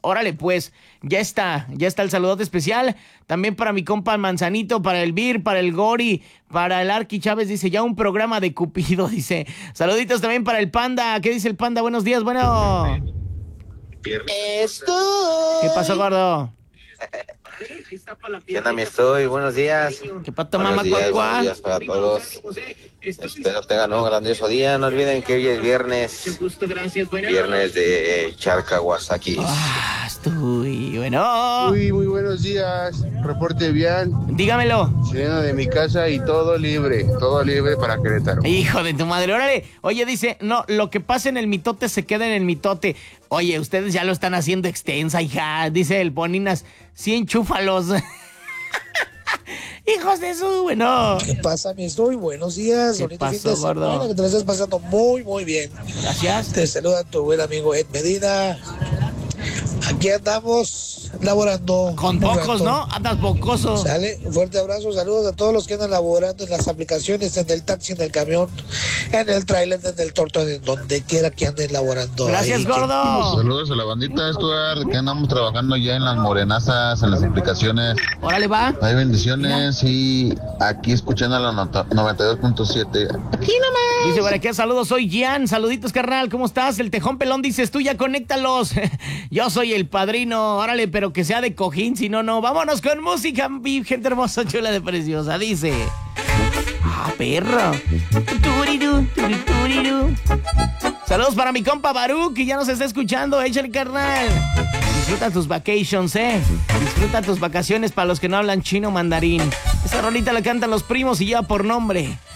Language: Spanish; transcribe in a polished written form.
Órale, pues, ya está el saludote especial. También para mi compa Manzanito, para el Bir, para el Gori, para el Arqui Chávez, dice, ya un programa de Cupido, dice. Saluditos también para el Panda. ¿Qué dice el Panda? Buenos días, bueno. ¿Qué pasó, gordo? ¿Qué onda, mi estoy? Buenos días. ¿Qué pato, mamá? Buenos días para todos. Espero tengan un grandioso día. No olviden que hoy es viernes. Viernes de Chalcahuasaki. Estoy bueno. Muy buenos días. Reporte vial. Dígamelo. Sirena de mi casa y todo libre para Querétaro. Hijo de tu madre, órale. Oye, dice, no, lo que pasa en el mitote se queda en el mitote. Oye, ustedes ya lo están haciendo extensa, hija. Dice el Poninas, 100 chúfalos. Hijos de su, bueno. ¿Qué pasa, mi estoy? Buenos días. ¿Qué pasó, gordo? Que te lo estás pasando muy bien. Gracias. Te saluda tu buen amigo Ed Medina. Aquí andamos laborando. Con pocos, ¿no? Andas pocoso. Sale, un fuerte abrazo, saludos a todos los que andan laborando en las aplicaciones, en el taxi, en el camión, en el tráiler, en el torto, en donde quiera que anden laborando. Gracias, gordo. Saludos a la bandita, Stuart, que andamos trabajando ya en las morenazas, en las aplicaciones. Órale, va. Hay bendiciones y aquí escuchando a la 92.7. Aquí nomás. Dice, por aquí, saludos, soy Gian. Saluditos, carnal, ¿cómo estás? El Tejón Pelón dices, tú ya conéctalos. Yo soy el padrino, órale, pero que sea de cojín, si no, no. Vámonos con música, mi gente hermosa, chula de preciosa. Dice, perro. Saludos para mi compa Baruch, que ya nos está escuchando. Échale, carnal. Disfruta tus vacations, Disfruta tus vacaciones para los que no hablan chino mandarín. Esa rolita la cantan los primos y lleva por nombre